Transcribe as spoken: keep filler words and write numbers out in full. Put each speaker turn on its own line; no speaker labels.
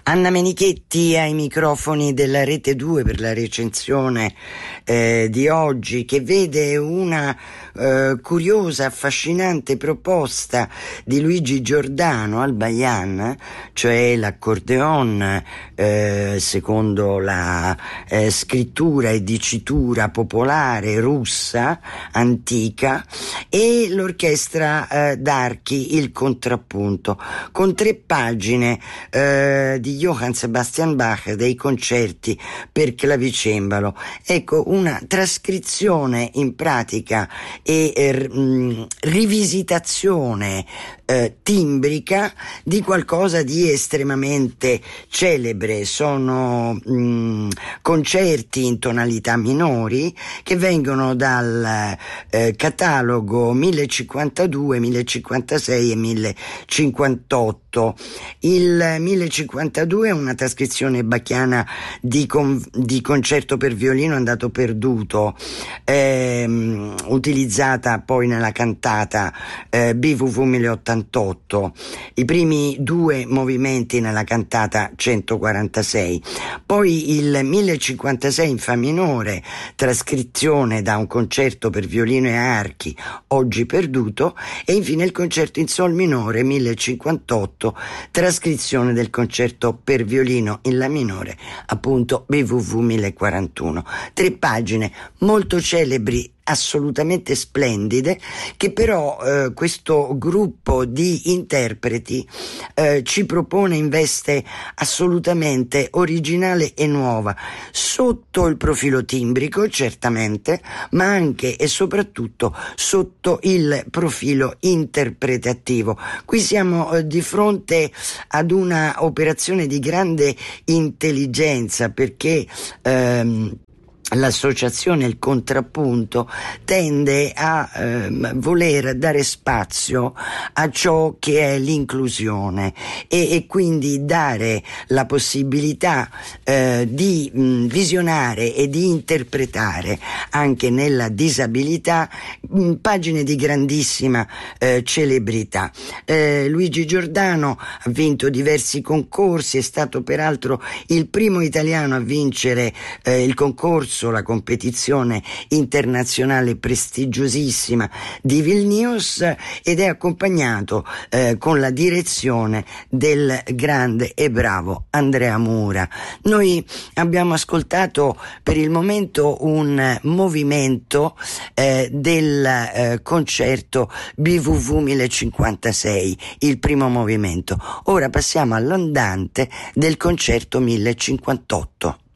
Anna Menichetti ai microfoni della Rete due per la recensione eh, di oggi, che vede una eh, curiosa, affascinante proposta di Luigi Giordano al Bayan, cioè l'accordeon eh, secondo la eh, scrittura e dicitura popolare russa antica, e l'orchestra eh, d'archi, il contrappunto, con tre pagine eh, di Johann Sebastian Bach dei concerti per clavicembalo. Ecco, una trascrizione in pratica e eh, mh, rivisitazione eh, timbrica di qualcosa di estremamente celebre. Sono mh, concerti in tonalità minori che vengono dal eh, catalogo mille cinquantadue, mille cinquantasei e mille cinquantotto. Il mille cinquantadue è una trascrizione bacchiana di, con, di concerto per violino andato perduto, ehm, utilizzata poi nella cantata eh, B V V mille ottantotto, i primi due movimenti nella cantata centoquarantasei, poi il mille cinquantasei in fa minore, trascrizione da un concerto per violino e archi oggi perduto, e infine il concerto in sol minore mille cinquantotto, trascrizione del concerto per violino in la minore, appunto B V V mille quarantuno. Tre pagine molto celebri, assolutamente splendide, che però eh, questo gruppo di interpreti eh, ci propone in veste assolutamente originale e nuova, sotto il profilo timbrico certamente, ma anche e soprattutto sotto il profilo interpretativo. Qui siamo eh, di fronte ad una operazione di grande intelligenza, perché ehm, l'associazione, il contrappunto, tende a eh, voler dare spazio a ciò che è l'inclusione e, e quindi dare la possibilità eh, di mh, visionare e di interpretare anche nella disabilità mh, pagine di grandissima eh, celebrità. Eh, Luigi Giordano ha vinto diversi concorsi, è stato peraltro il primo italiano a vincere eh, il concorso, la competizione internazionale prestigiosissima di Vilnius, ed è accompagnato eh, con la direzione del grande e bravo Andrea Mura. Noi abbiamo ascoltato per il momento un movimento eh, del eh, concerto B V V mille cinquantasei, il primo movimento. Ora passiamo all'andante del concerto mille cinquantotto.